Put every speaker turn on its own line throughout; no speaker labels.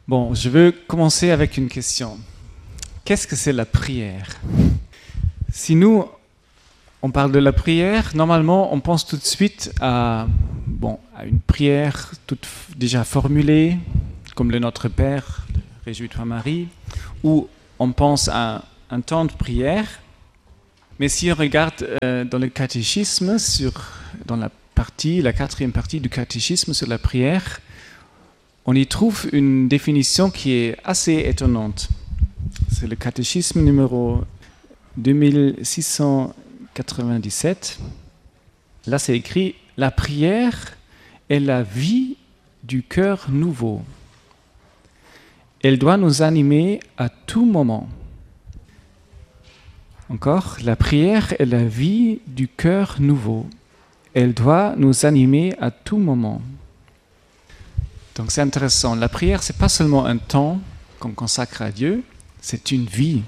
Bon, je veux commencer avec une question. Qu'est-ce que c'est la prière? Si nous, on parle de la prière, normalement, on pense tout de suite à une prière toute déjà formulée, comme le Notre Père, le Réjouis-toi Marie, ou on pense à un temps de prière. Mais si on regarde dans le catéchisme, dans la 4e partie du catéchisme sur la prière, on y trouve une définition qui est assez étonnante. C'est le catéchisme numéro 2697. Là, c'est écrit « La prière est la vie du cœur nouveau. Elle doit nous animer à tout moment. » Encore, « La prière est la vie du cœur nouveau. Elle doit nous animer à tout moment. » Donc c'est intéressant. La prière, ce n'est pas seulement un temps qu'on consacre à Dieu, c'est une vie.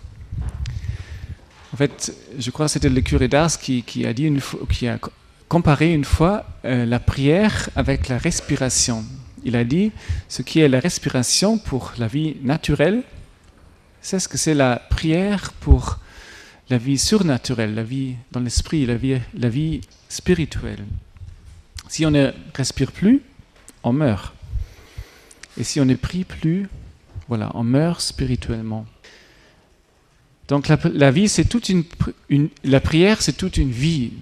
En fait, je crois que c'était le curé d'Ars qui a comparé une fois la prière avec la respiration. Il a dit, ce qui est la respiration pour la vie naturelle, c'est ce que c'est la prière pour la vie surnaturelle, la vie dans l'esprit, la vie spirituelle. Si on ne respire plus, on meurt. Et si on ne prie plus, voilà, on meurt spirituellement. Donc la vie, c'est la prière, c'est toute une vie.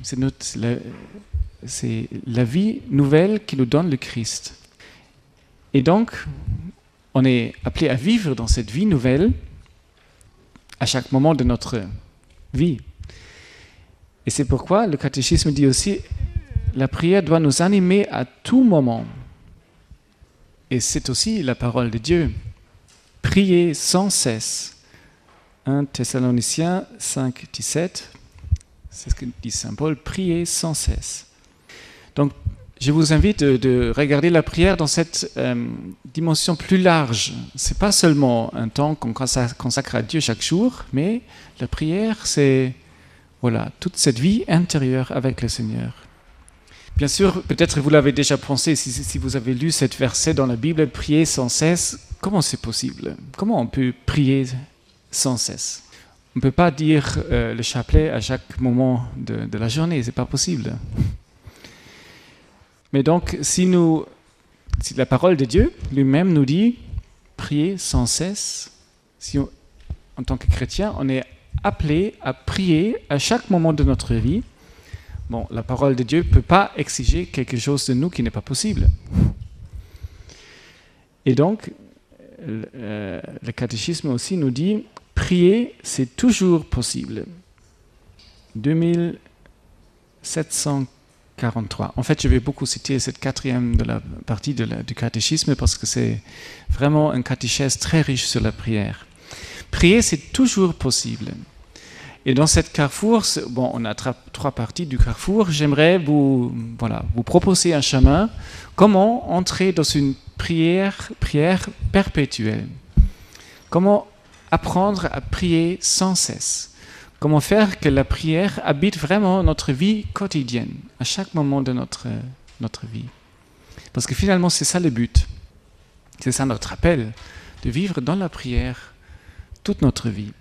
C'est la vie nouvelle qui nous donne le Christ. Et donc, on est appelé à vivre dans cette vie nouvelle à chaque moment de notre vie. Et c'est pourquoi le catéchisme dit aussi, la prière doit nous animer à tout moment. Et c'est aussi la parole de Dieu. Priez sans cesse. 1 Thessaloniciens 5, 17, c'est ce que dit Saint Paul, priez sans cesse. Donc, je vous invite de regarder la prière dans cette dimension plus large. Ce n'est pas seulement un temps qu'on consacre à Dieu chaque jour, mais la prière, c'est toute cette vie intérieure avec le Seigneur. Bien sûr, peut-être vous l'avez déjà pensé, si vous avez lu cette verset dans la Bible, prier sans cesse, comment c'est possible? Comment on peut prier sans cesse? On ne peut pas dire le chapelet à chaque moment de la journée, ce n'est pas possible. Mais donc, si la parole de Dieu lui-même nous dit prier sans cesse, en tant que chrétien, on est appelé à prier à chaque moment de notre vie. Bon, la parole de Dieu ne peut pas exiger quelque chose de nous qui n'est pas possible. Et donc, le catéchisme aussi nous dit, prier, c'est toujours possible. 2743. En fait, je vais beaucoup citer cette 4e de la partie du catéchisme parce que c'est vraiment un catéchèse très riche sur la prière. Prier, c'est toujours possible. Et dans cette carrefour, on a 3 parties du carrefour. J'aimerais vous proposer un chemin. Comment entrer dans une prière perpétuelle? Comment apprendre à prier sans cesse? Comment faire que la prière habite vraiment notre vie quotidienne, à chaque moment de notre vie? Parce que finalement, c'est ça le but. C'est ça notre appel, de vivre dans la prière toute notre vie.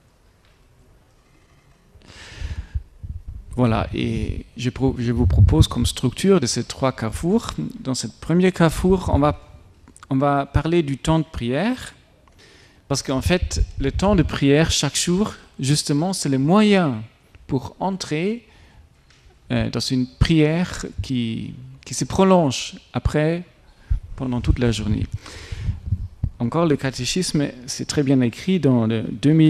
Voilà, et je vous propose comme structure de ces 3 carrefours. Dans ce premier carrefour, on va parler du temps de prière, parce qu'en fait, le temps de prière chaque jour, justement, c'est le moyen pour entrer dans une prière qui se prolonge pendant toute la journée. Encore, le catéchisme, c'est très bien écrit dans le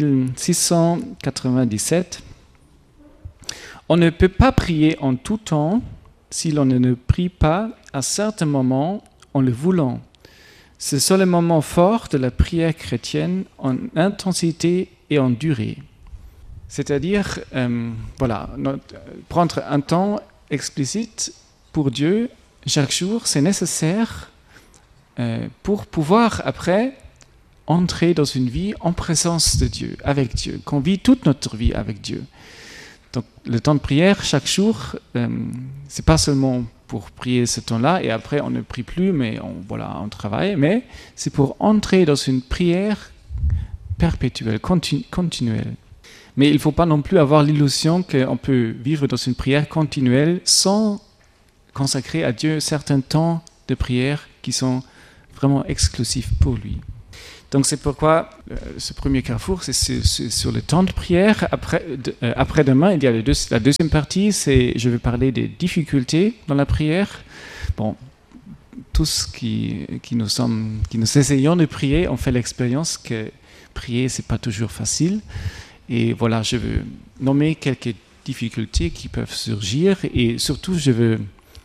2697. On ne peut pas prier en tout temps si l'on ne prie pas à certains moments en le voulant. Ce sont les moments forts de la prière chrétienne en intensité et en durée. C'est-à-dire, prendre un temps explicite pour Dieu chaque jour, c'est nécessaire pour pouvoir après entrer dans une vie en présence de Dieu, avec Dieu, qu'on vit toute notre vie avec Dieu. Donc, le temps de prière, chaque jour, c'est pas seulement pour prier ce temps-là, et après on ne prie plus, mais on travaille. Mais c'est pour entrer dans une prière perpétuelle, continuelle. Mais il ne faut pas non plus avoir l'illusion qu'on peut vivre dans une prière continuelle sans consacrer à Dieu certains temps de prière qui sont vraiment exclusifs pour lui. Donc c'est pourquoi ce premier carrefour, c'est sur le temps de prière. Après-demain, il y a la deuxième partie, je vais parler des difficultés dans la prière. Bon, tous qui nous essayons de prier, on fait l'expérience que prier, c'est pas toujours facile. Et voilà, je veux nommer quelques difficultés qui peuvent surgir, et surtout, je veux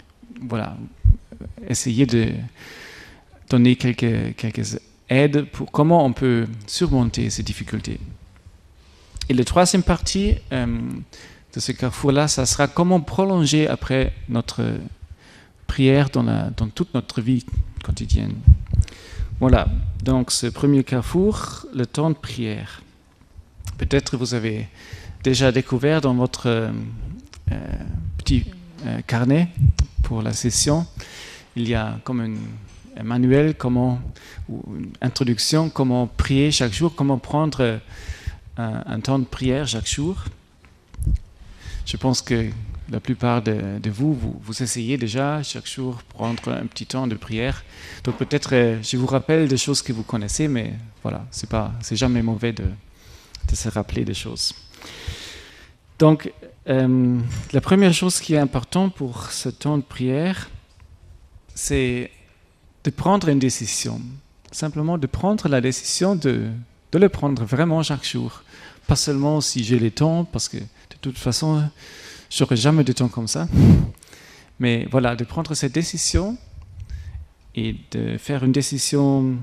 essayer de donner quelques aides pour comment on peut surmonter ces difficultés. Et la troisième partie de ce carrefour-là, ça sera comment prolonger après notre prière dans toute notre vie quotidienne. Voilà, donc ce premier carrefour, le temps de prière. Peut-être vous avez déjà découvert dans votre petit carnet pour la session, il y a comme un manuel, ou une introduction, comment prier chaque jour, comment prendre un temps de prière chaque jour. Je pense que la plupart de vous essayez déjà chaque jour prendre un petit temps de prière. Donc peut-être je vous rappelle des choses que vous connaissez, mais voilà, c'est jamais mauvais de se rappeler des choses. Donc la première chose qui est importante pour ce temps de prière, c'est de prendre une décision. Simplement de prendre la décision de le prendre vraiment chaque jour. Pas seulement si j'ai le temps, parce que de toute façon, je n'aurai jamais de temps comme ça. Mais voilà, de prendre cette décision et de faire une décision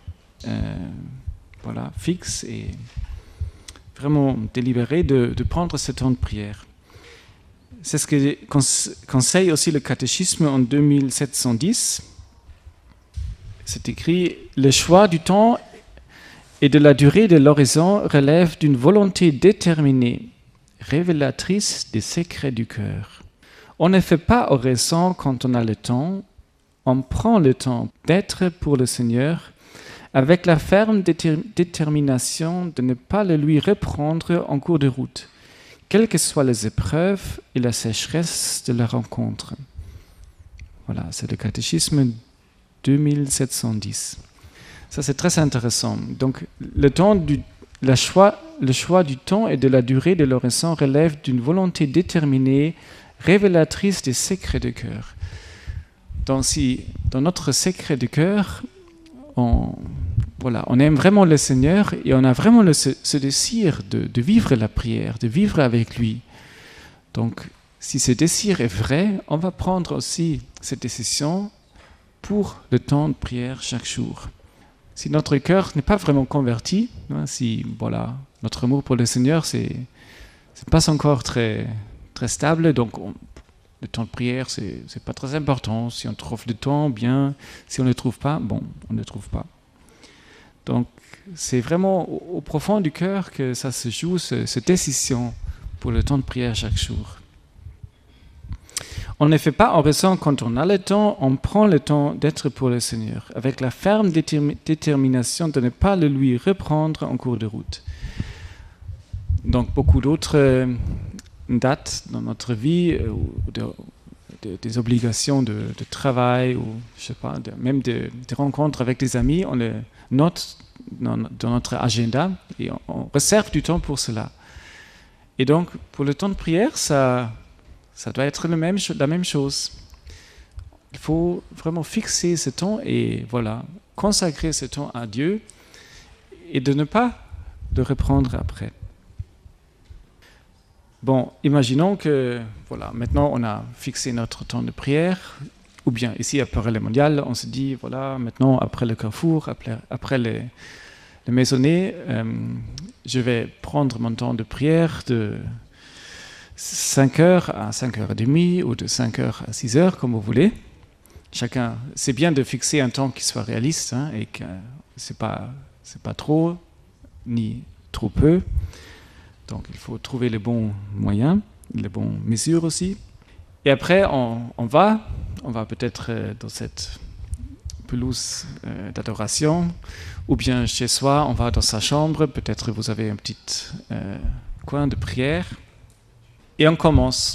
fixe et vraiment délibérée de prendre ce temps de prière. C'est ce que conseille aussi le catéchisme en 2710. C'est écrit « Le choix du temps et de la durée de l'horizon relève d'une volonté déterminée, révélatrice des secrets du cœur. On ne fait pas oraison quand on a le temps, on prend le temps d'être pour le Seigneur avec la ferme détermination de ne pas le lui reprendre en cours de route, quelles que soient les épreuves et la sécheresse de la rencontre. » Voilà, c'est le catéchisme 2710. Ça, c'est très intéressant. Donc, le choix du temps et de la durée de l'horizon relève d'une volonté déterminée, révélatrice des secrets du cœur. Donc, si dans notre secret du cœur, on aime vraiment le Seigneur et on a vraiment ce désir de vivre la prière, de vivre avec lui. Donc, si ce désir est vrai, on va prendre aussi cette décision pour le temps de prière chaque jour. Si notre cœur n'est pas vraiment converti, si notre amour pour le Seigneur c'est pas encore très, très stable, donc le temps de prière c'est pas très important. Si on trouve le temps, bien. Si on ne le trouve pas, on ne le trouve pas. Donc c'est vraiment au profond du cœur que ça se joue, cette décision pour le temps de prière chaque jour. On ne fait pas oraison quand on a le temps, on prend le temps d'être pour le Seigneur, avec la ferme détermination de ne pas le lui reprendre en cours de route. Donc beaucoup d'autres dates dans notre vie, des obligations de travail, ou je sais pas, même des rencontres avec des amis, on les note dans notre agenda et on réserve du temps pour cela. Et donc pour le temps de prière, ça doit être la même chose. Il faut vraiment fixer ce temps et consacrer ce temps à Dieu et de ne pas le reprendre après. Bon, imaginons que maintenant on a fixé notre temps de prière, ou bien ici à Parallèle Mondial, on se dit maintenant après le carrefour, après les maisonnées, je vais prendre mon temps de prière de 5h à 5h30 ou de 5h à 6h, comme vous voulez. Chacun, c'est bien de fixer un temps qui soit réaliste et que c'est pas trop ni trop peu. Donc il faut trouver les bons moyens, les bonnes mesures aussi. Et après, on on va peut-être dans cette pelouse d'adoration, ou bien chez soi, on va dans sa chambre, peut-être vous avez un petit coin de prière, et on commence.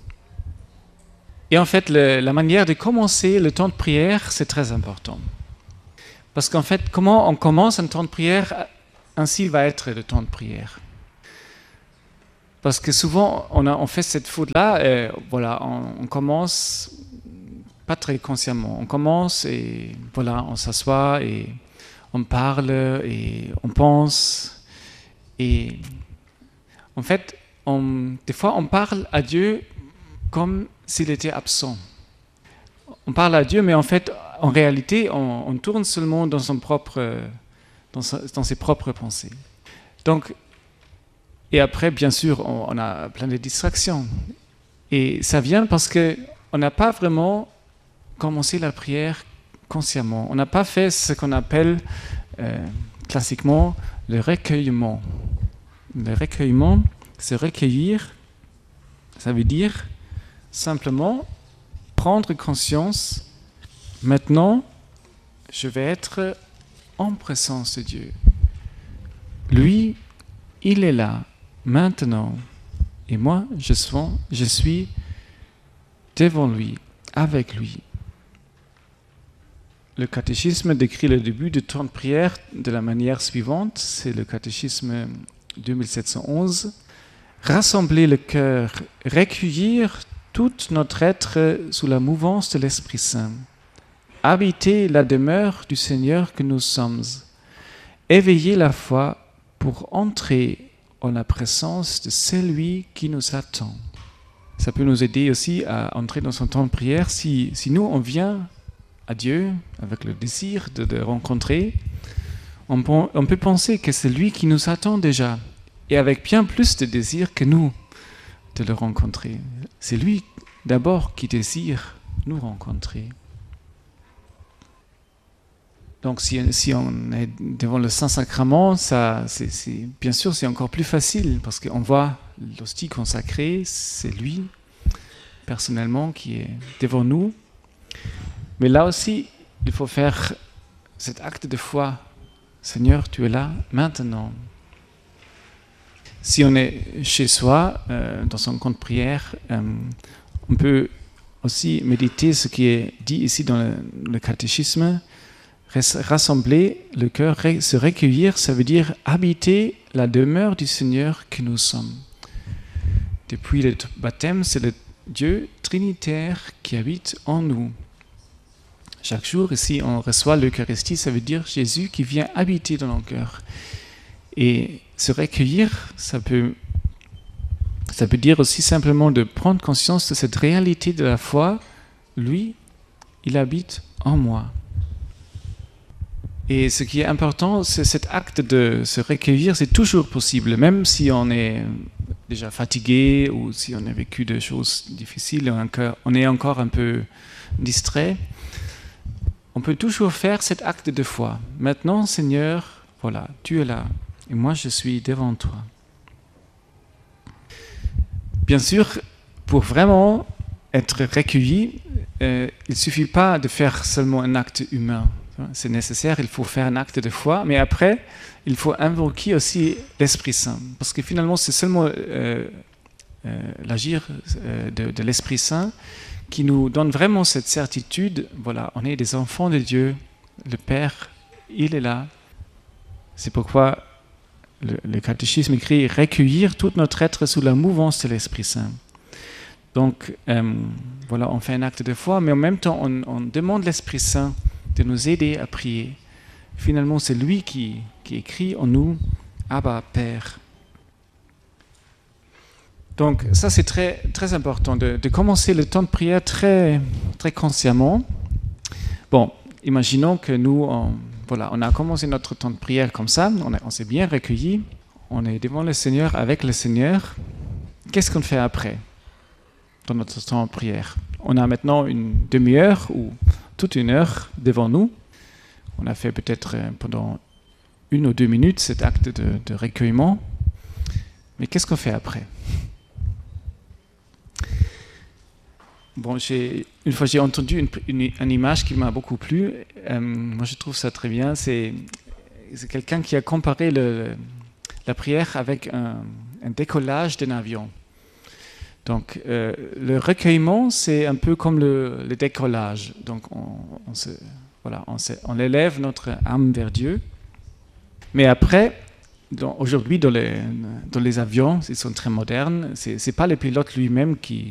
Et en fait, la manière de commencer le temps de prière, c'est très important. Parce qu'en fait, comment on commence un temps de prière, ainsi va être le temps de prière. Parce que souvent, on fait cette faute-là, voilà, on commence pas très consciemment. On commence et voilà, on s'assoit et on parle et on pense. Et en fait, des fois, on parle à Dieu comme s'il était absent. On parle à Dieu, mais en fait, en réalité, on tourne seulement dans ses propres pensées. Donc, et après, bien sûr, on a plein de distractions. Et ça vient parce qu'on n'a pas vraiment commencé la prière consciemment. On n'a pas fait ce qu'on appelle classiquement le recueillement. Le recueillement, c'est recueillir, ça veut dire simplement prendre conscience, maintenant, je vais être en présence de Dieu. Lui, il est là, maintenant, et moi, je suis devant lui, avec lui. Le catéchisme décrit le début du temps de prière de la manière suivante, c'est le catéchisme 2711. Rassembler le cœur, recueillir tout notre être sous la mouvance de l'Esprit Saint. Habiter la demeure du Seigneur que nous sommes. Éveiller la foi pour entrer en la présence de celui qui nous attend. Ça peut nous aider aussi à entrer dans son temps de prière si nous, on vient à Dieu avec le désir de le rencontrer. On peut penser que c'est lui qui nous attend déjà et avec bien plus de désir que nous de le rencontrer. C'est lui d'abord qui désire nous rencontrer. Donc si on est devant le Saint-Sacrement, bien sûr c'est encore plus facile parce qu'on voit l'hostie consacrée, c'est lui personnellement qui est devant nous. Mais là aussi, il faut faire cet acte de foi. Seigneur, tu es là maintenant. Si on est chez soi, dans son compte prière, on peut aussi méditer ce qui est dit ici dans le catéchisme. Rassembler le cœur, se recueillir, ça veut dire habiter la demeure du Seigneur que nous sommes. Depuis le baptême, c'est le Dieu trinitaire qui habite en nous. Chaque jour, ici, on reçoit l'Eucharistie, ça veut dire Jésus qui vient habiter dans nos cœurs. Et se recueillir, ça peut dire aussi simplement de prendre conscience de cette réalité de la foi. Lui, il habite en moi. Et ce qui est important, c'est cet acte de se recueillir, c'est toujours possible, même si on est déjà fatigué ou si on a vécu des choses difficiles, on est encore un peu distrait. On peut toujours faire cet acte de foi. Maintenant, Seigneur, voilà, tu es là, et moi je suis devant toi. Bien sûr, pour vraiment être recueilli, il ne suffit pas de faire seulement un acte humain. C'est nécessaire, il faut faire un acte de foi, mais après, il faut invoquer aussi l'Esprit Saint. Parce que finalement, c'est seulement l'agir de l'Esprit Saint qui nous donne vraiment cette certitude, voilà, on est des enfants de Dieu, le Père, il est là. C'est pourquoi le catéchisme écrit « recueillir tout notre être sous la mouvance de l'Esprit Saint ». Donc, voilà, on fait un acte de foi, mais en même temps, on demande l'Esprit Saint de nous aider à prier. Finalement, c'est lui qui écrit en nous « Abba, Père ». Donc ça c'est très, très important de commencer le temps de prière très, très consciemment. Bon, imaginons que nous, on a commencé notre temps de prière comme ça, on s'est bien recueilli, on est devant le Seigneur, avec le Seigneur. Qu'est-ce qu'on fait après dans notre temps de prière? On a maintenant une demi-heure ou toute une heure devant nous. On a fait peut-être pendant 1 ou 2 minutes cet acte de recueillement. Mais qu'est-ce qu'on fait après? Bon, une fois j'ai entendu une image qui m'a beaucoup plu. Moi, je trouve ça très bien. C'est quelqu'un qui a comparé la prière avec un décollage d'un avion. Donc, le recueillement, c'est un peu comme le décollage. Donc, on élève notre âme vers Dieu. Mais après, aujourd'hui, dans les avions, ils sont très modernes. C'est pas le pilote lui-même qui